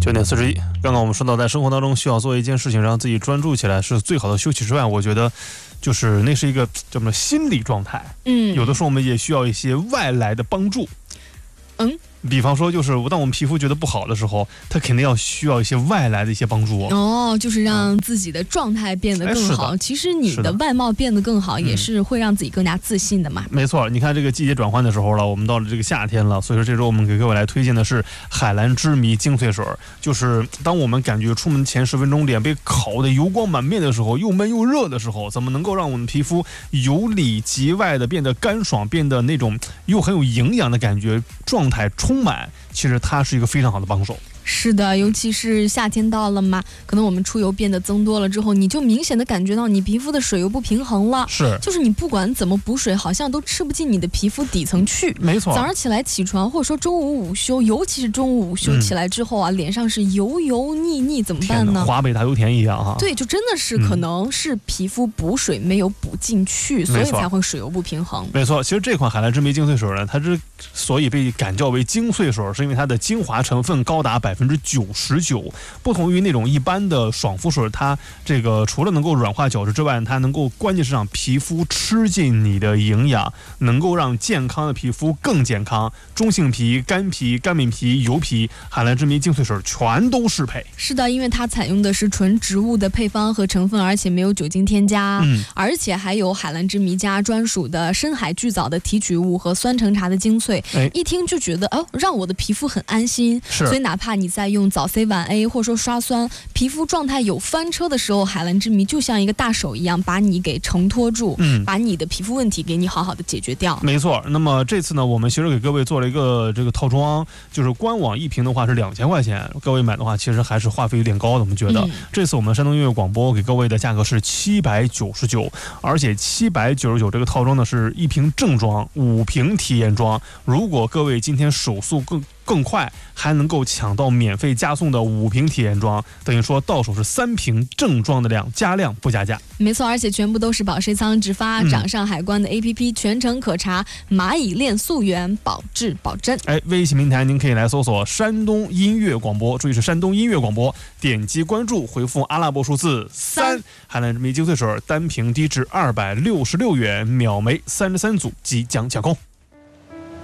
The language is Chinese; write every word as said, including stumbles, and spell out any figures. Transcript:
九点四十一，刚刚我们说到，在生活当中需要做一件事情，让自己专注起来是最好的休息之外，我觉得就是那是一个叫什么心理状态。嗯，有的时候我们也需要一些外来的帮助。嗯。比方说，就是当我们皮肤觉得不好的时候，它肯定要需要一些外来的一些帮助哦，就是让自己的状态变得更好。其实你的外貌变得更好，也是会让自己更加自信的嘛。 嗯、没错，你看这个季节转换的时候了，我们到了这个夏天了，所以说这周我们给各位来推荐的是海蓝之谜精粹水。就是当我们感觉出门前十分钟脸被烤得油光满面的时候，又闷又热的时候，怎么能够让我们皮肤由里及外的变得干爽，变得那种又很有营养的感觉，状态充满？其实它是一个非常好的帮手。 是的，尤其是夏天到了嘛，可能我们出油变得增多了之后，你就明显的感觉到你皮肤的水油不平衡了。 是， 就是你不管怎么补水，好像都吃不进你的皮肤底层去。 没错。 早上起来起床，或者说中午午休，尤其是中午午休起来之后啊，嗯、脸上是油油腻腻，怎么办呢？ 华北大油田一样哈。 对，就真的是可能是皮肤补水没有补进去，嗯、所以才会水油不平衡。 没错，其实这款海蓝之谜精粹水呢，它之所以被感叫为精粹水，是因为它的精华成分高达百分之九十。不同于那种一般的爽肤水，它这个除了能够软化角质之外，它能够关键是让皮肤吃进你的营养，能够让健康的皮肤更健康。中性皮、干皮、干敏皮、油皮，海蓝之谜精粹水全都适配。 是的，因为它采用的是纯植物的配方和成分，而且没有酒精添加，嗯，而且还有海蓝之谜家专属的深海巨藻的提取物和酸橙茶的精粹。哎，一听就觉得哦，让我的皮肤很安心。 是， 所以哪怕你在用早 C 晚 A 或者说刷酸，皮肤状态有翻车的时候，海蓝之谜就像一个大手一样，把你给承托住，嗯，把你的皮肤问题给你好好的解决掉。 没错。那么这次呢，我们其实给各位做了一个这个套装，就是官网一瓶的话是两千块钱，各位买的话其实还是话费有点高的，我们觉得。嗯、这次我们山东音乐广播给各位的价格是七百九十九，而且七百九十九这个套装呢是一瓶正装，五瓶体验装。如果各位今天手速更更快，还能够抢到免费加送的五瓶体验装，等于说到手是三瓶正装的量，加量不加价。 没错，而且全部都是保税仓直发， 嗯、 掌上海关的 A P P 全程可查，蚂蚁链溯源，保质保真。 哎，微信平台您可以来搜索山东音乐广播，注意是山东音乐广播，点击关注，回复阿拉伯数字三，海蓝之谜精粹水单瓶低至二百六十六元，秒没三十三组即将抢空。